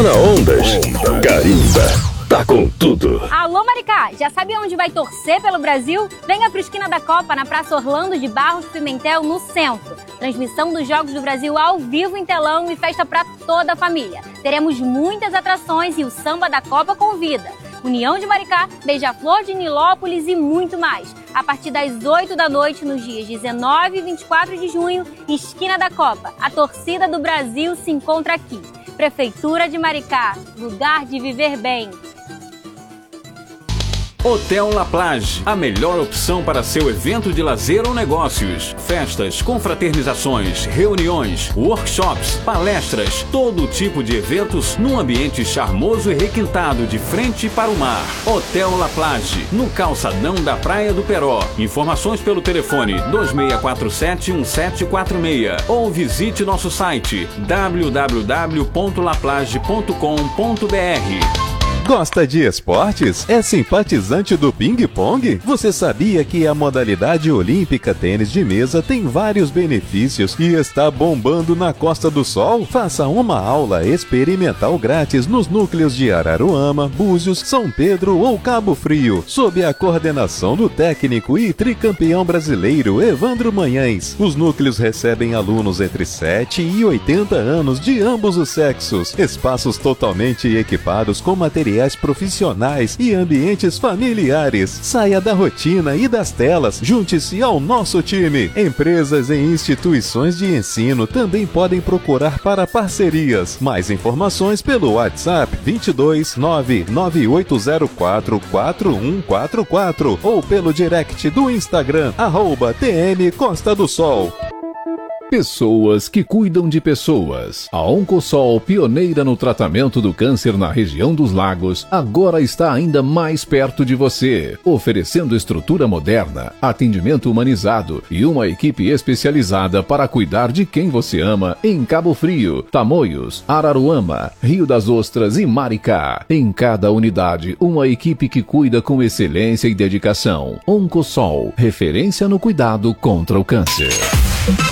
na Ondas. Carimba. Tá com tudo. Alô, Maricá, já sabe onde vai torcer pelo Brasil? Venha pro Esquina da Copa, na Praça Orlando de Barros Pimentel, no centro. Transmissão dos Jogos do Brasil ao vivo em telão e festa para toda a família. Teremos muitas atrações e o Samba da Copa convida. União de Maricá, Beija-Flor de Nilópolis e muito mais. A partir das 8 da noite, nos dias 19 e 24 de junho, Esquina da Copa. A torcida do Brasil se encontra aqui. Prefeitura de Maricá, lugar de viver bem. Hotel La Plage, a melhor opção para seu evento de lazer ou negócios. Festas, confraternizações, reuniões, workshops, palestras, todo tipo de eventos num ambiente charmoso e requintado de frente para o mar. Hotel La Plage, no calçadão da Praia do Peró. Informações pelo telefone 2647-1746 ou visite nosso site www.laplage.com.br. Gosta de esportes? É simpatizante do ping-pong? Você sabia que a modalidade olímpica tênis de mesa tem vários benefícios e está bombando na Costa do Sol? Faça uma aula experimental grátis nos núcleos de Araruama, Búzios, São Pedro ou Cabo Frio, sob a coordenação do técnico e tricampeão brasileiro Evandro Manhães. Os núcleos recebem alunos entre 7 e 80 anos de ambos os sexos, espaços totalmente equipados com materiais profissionais e ambientes familiares. Saia da rotina e das telas, junte-se ao nosso time. Empresas e instituições de ensino também podem procurar para parcerias. Mais informações pelo WhatsApp 22 99804 4144 ou pelo direct do Instagram @TM Costa do Sol. Pessoas que cuidam de pessoas. A Oncosol, pioneira no tratamento do câncer na região dos lagos, agora está ainda mais perto de você, oferecendo estrutura moderna, atendimento humanizado e uma equipe especializada para cuidar de quem você ama em Cabo Frio, Tamoios, Araruama, Rio das Ostras e Maricá. Em cada unidade, uma equipe que cuida com excelência e dedicação. Oncosol, referência no cuidado contra o câncer.